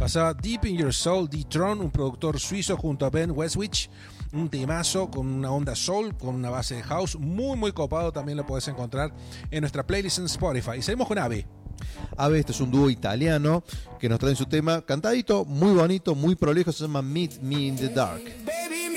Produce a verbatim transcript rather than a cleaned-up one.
pasaba Deep in Your Soul, D-Tron, un productor suizo junto a Ben Westwich. Un temazo con una onda soul, con una base de house, muy muy copado. También lo podés encontrar en nuestra playlist en Spotify. Y seguimos con Ave. Ave, este es un dúo italiano que nos trae su tema cantadito, muy bonito, muy prolijo, se llama Meet Me in the Dark.